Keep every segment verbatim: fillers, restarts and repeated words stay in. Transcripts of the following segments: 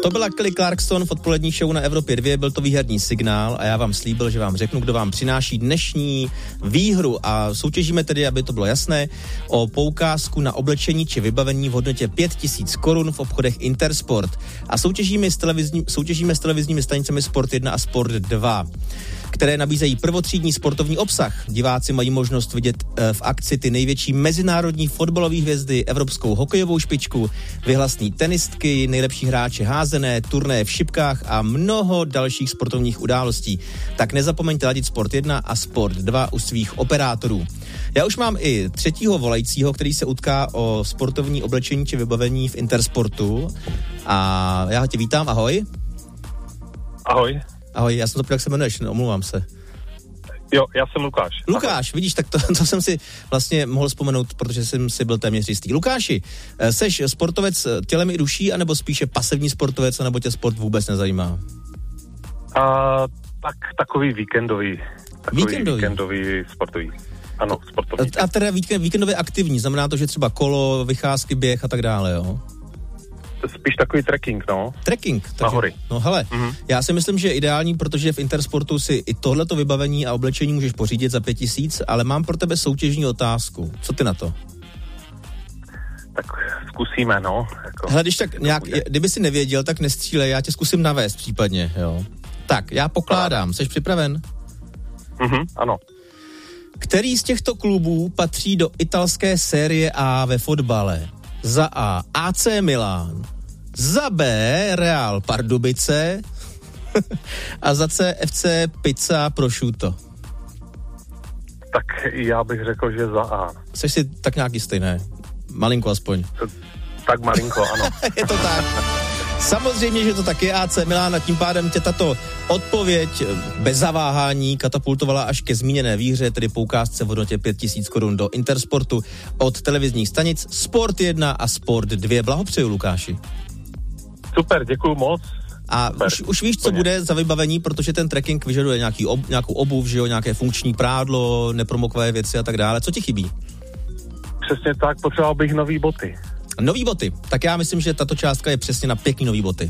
To byla Kelly Clarkson v odpolední show na Evropě dva, byl to výherní signál a já vám slíbil, že vám řeknu, kdo vám přináší dnešní výhru a soutěžíme tedy, aby to bylo jasné, o poukázku na oblečení či vybavení v hodnotě pět tisíc korun v obchodech Intersport a soutěžíme s, televizní, soutěžíme s televizními stanicemi Sport jedna a Sport dva, které nabízejí prvotřídní sportovní obsah. Diváci mají možnost vidět v akci ty největší mezinárodní fotbalové hvězdy, evropskou hokejovou špičku, vyhlasný tenistky, nejlepší hráče házené, turnaje v šipkách a mnoho dalších sportovních událostí. Tak nezapomeňte ladit Sport jedna a Sport dva u svých operátorů. Já už mám i třetího volajícího, který se utká o sportovní oblečení či vybavení v Intersportu. A já tě vítám, ahoj. Ahoj. Ahoj, já jsem to pěl, jak se jmenuješ, omlouvám se. Jo, já jsem Lukáš. Lukáš, ahoj. Vidíš, tak to, to jsem si vlastně mohl vzpomenout, protože jsem si byl téměř jistý. Lukáši, seš sportovec tělem i duší, anebo spíše pasivní sportovec, anebo tě sport vůbec nezajímá? A, tak takový víkendový. Takový víkendový? víkendový sportový. Ano, sportovní. A, a teda víkend, víkendově aktivní, znamená to, že třeba kolo, vycházky, běh a tak dále, jo? Spíš takový trekking, no. Trekking. Takže, na hory. No hele, mm-hmm. já si myslím, že je ideální, protože v Intersportu si i tohleto vybavení a oblečení můžeš pořídit za pět tisíc, ale mám pro tebe soutěžní otázku. Co ty na to? Tak zkusíme, no. Jako, hele, když tak nějak, kdyby si nevěděl, tak nestřílej, já tě zkusím navést případně, jo. Tak, já pokládám, jsi připraven? Mhm, ano. Který z těchto klubů patří do italské série A ve fotbale? Za A A C Milan, za B Real Pardubice a za C F C Pizza Prosciutto. Tak já bych řekl, že za A. Jseš si tak nějak jistý, ne? Malinko aspoň. Tak malinko, ano. Je to tak. Samozřejmě, že to tak je A C Milan a tím pádem tě tato odpověď bez zaváhání katapultovala až ke zmíněné výhře, tedy poukázce v hodnotě pět tisíc korun do Intersportu od televizních stanic Sport jedna a Sport dva. Blahopřeju, Lukáši. Super, děkuju moc. A už, už víš, co bude za vybavení, protože ten trekking vyžaduje nějaký ob, nějakou obuv, že jo, nějaké funkční prádlo, nepromokové věci a tak dále. Co ti chybí? Přesně tak, potřeboval bych nový boty. Nový boty. Tak já myslím, že tato částka je přesně na pěkný nový boty.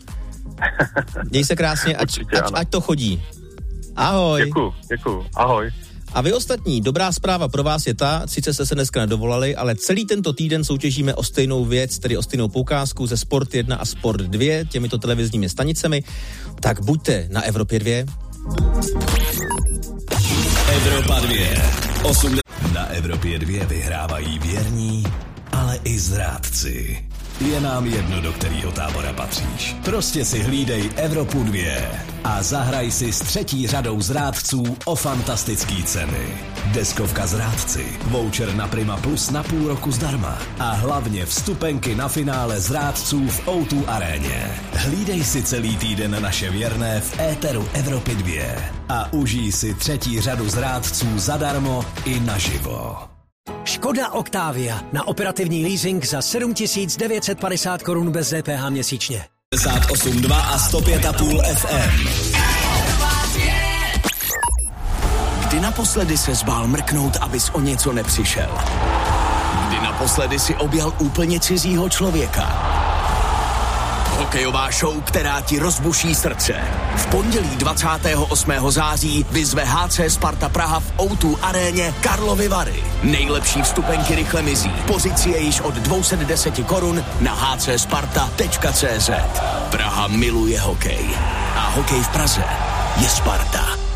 Měj se krásně, ať, Určitě, ať, ať to chodí. Ahoj. Děkuju, děkuju. Ahoj. A vy ostatní, dobrá zpráva pro vás je ta, sice jste se dneska nedovolali, ale celý tento týden soutěžíme o stejnou věc, tedy o stejnou poukázku ze Sport jedna a Sport dva, těmito televizními stanicemi. Tak buďte na Evropě dva. Evropa dva. osm Na Evropě dva vyhrávají věrní, ale i zrádci. Je nám jedno, do kterého tábora patříš. Prostě si hlídej Evropu dva a zahraj si s třetí řadou zrádců o fantastický ceny. Deskovka zrádci, voucher na Prima Plus na půl roku zdarma a hlavně vstupenky na finále zrádců v ó dva aréně. Hlídej si celý týden naše věrné v éteru Evropy dva a užij si třetí řadu zrádců zadarmo i naživo. Škoda Octavia na operativní leasing za sedm tisíc devět set padesát korun bez D P H měsíčně. devadesát osm dva a sto pět a půl F M. Kdy naposledy se zbál mrknout, abys o něco nepřišel? Kdy naposledy si objal úplně cizího člověka? Hokejová show, která ti rozbuší srdce. V pondělí dvacátého osmého září vyzve H C Sparta Praha v ó dva aréně Karlovy Vary. Nejlepší vstupenky rychle mizí. Pořiď si je již od dvě stě deset korun na h c sparta tečka c z. Praha miluje hokej. A hokej v Praze je Sparta.